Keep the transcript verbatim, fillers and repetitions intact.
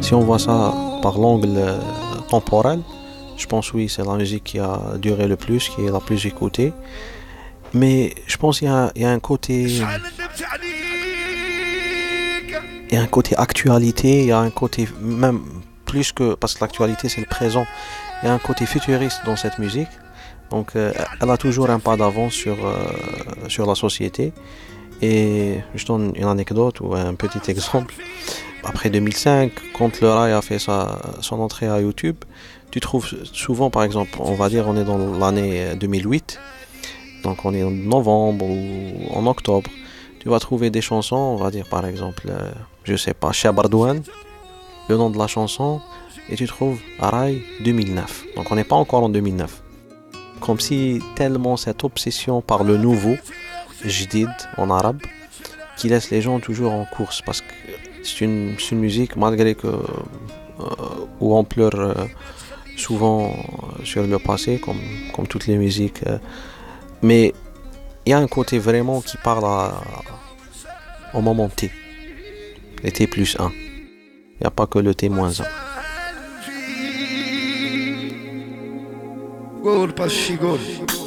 si on voit ça par l'angle euh, temporel, je pense oui, c'est la musique qui a duré le plus, qui est la plus écoutée. Mais je pense qu'il y a, il y a un côté, il y a un côté actualité, il y a un côté même plus que, parce que l'actualité c'est le présent, il y a un côté futuriste dans cette musique. Donc euh, elle a toujours un pas d'avance sur, euh, sur la société. Et je donne une anecdote ou un petit exemple. Après deux mille cinq, quand le rail a fait sa, son entrée à YouTube, tu trouves souvent, par exemple, on va dire on est dans l'année deux mille huit, donc on est en novembre ou en octobre, tu vas trouver des chansons, on va dire par exemple, euh, je sais pas, Chabardouane, le nom de la chanson, et tu trouves Rail deux mille neuf. Donc on n'est pas encore en deux mille neuf. Comme si tellement cette obsession par le nouveau, jdid en arabe, qui laisse les gens toujours en course, parce que c'est une, c'est une musique, malgré que euh, où on pleure euh, souvent sur le passé, comme, comme toutes les musiques, euh, mais il y a un côté vraiment qui parle à, au moment T, les T plus un. Il n'y a pas que le T moins un. قول بس شي قول